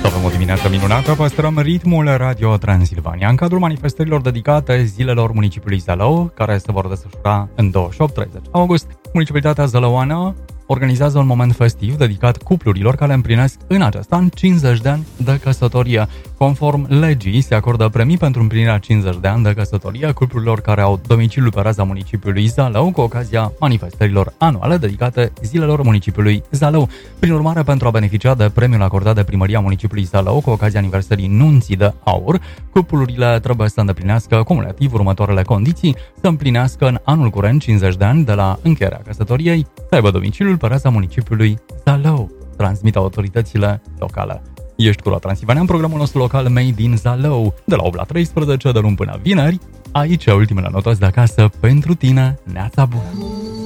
Avem o dimineață minunată, păstrăm ritmul Radio Transilvania în cadrul manifestărilor dedicate zilelor municipiului Zalău, care se vor desfășura în 28-30 august. Municipalitatea zălăuană organizează un moment festiv dedicat cuplurilor care împlinesc în acest an 50 de ani de căsătorie. Conform legii, se acordă premii pentru împlinirea 50 de ani de căsătorie cuplurilor care au domiciliul pe raza municipiului Zalău cu ocazia manifestărilor anuale dedicate zilelor municipiului Zalău. Prin urmare, pentru a beneficia de premiul acordat de Primăria Municipiului Zalău cu ocazia aniversării nunții de aur, cuplurile trebuie să îndeplinească cumulativ următoarele condiții: să împlinească în anul curent 50 de ani de la încheierea căsătoriei, să aibă domiciliul pe raza municipiului Zalău, transmit autoritățile locale. Ești cu Transilvania în programul nostru local Made in Zalău, de la 8 la 13, de luni până vineri. Aici ultimele notăți de acasă pentru tine. Neața bună!